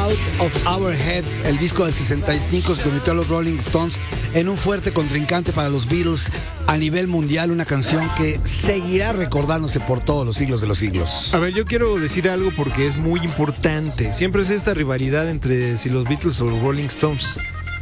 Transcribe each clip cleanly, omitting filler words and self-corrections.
Out of Our Heads, el disco del 65 que convirtió a los Rolling Stones en un fuerte contrincante para los Beatles a nivel mundial, una canción que seguirá recordándose por todos los siglos de los siglos. A ver, yo quiero decir algo porque es muy importante. Siempre es esta rivalidad entre si los Beatles o los Rolling Stones.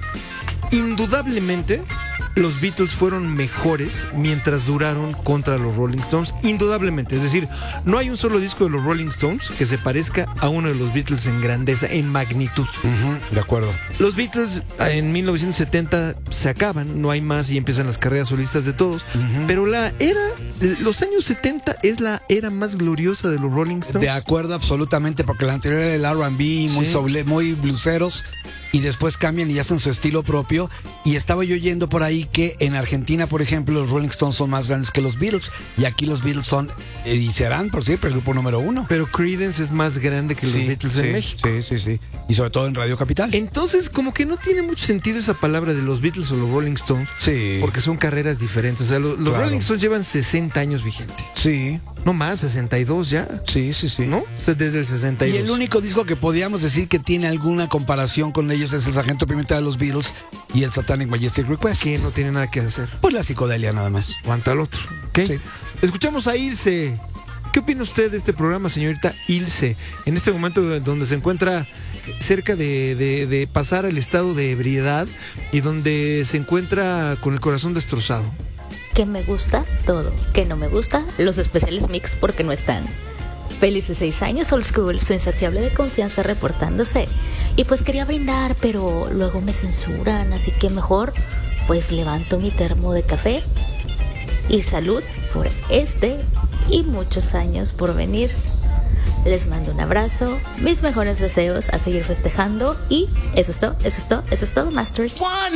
Indudablemente, los Beatles fueron mejores mientras duraron contra los Rolling Stones. Indudablemente. Es decir, no hay un solo disco de los Rolling Stones que se parezca a uno de los Beatles en grandeza, en magnitud. De acuerdo. Los Beatles en 1970 se acaban, no hay más y empiezan las carreras solistas de todos. Pero los años 70 es la era más gloriosa de los Rolling Stones. De acuerdo, absolutamente, porque la anterior era el R&B, muy bluseros, y después cambian y hacen su estilo propio. Y estaba yo oyendo por ahí que en Argentina, por ejemplo, los Rolling Stones son más grandes que los Beatles, y aquí los Beatles son, y serán por siempre, el grupo número 1. Pero Creedence es más grande que los Beatles en México. Sí. Y sobre todo en Radio Capital. Entonces, como que no tiene mucho sentido esa palabra de los Beatles o los Rolling Stones. Sí. Porque son carreras diferentes. O sea, los Rolling Stones llevan 60 años vigentes. Sí. No más, 62 ya. Sí. ¿No? O sea, desde el 62. Y el único disco que podíamos decir que tiene alguna comparación con ellos es el Sargento Pimienta de los Beatles y el Satanic Majestic Request. Que no tiene nada que hacer. Pues la psicodelia nada más. Aguanta el otro. ¿Ok? Sí. Escuchamos a Ilse. ¿Qué opina usted de este programa, señorita Ilse? En este momento donde se encuentra cerca de pasar al estado de ebriedad y donde se encuentra con el corazón destrozado. Que me gusta todo, que no me gusta los especiales mix porque no están. Felices 6 años old school, su insaciable de confianza reportándose. Y pues quería brindar, pero luego me censuran, así que mejor pues levanto mi termo de café. Y salud por este y muchos años por venir. Les mando un abrazo, mis mejores deseos a seguir festejando y eso es todo, Masters.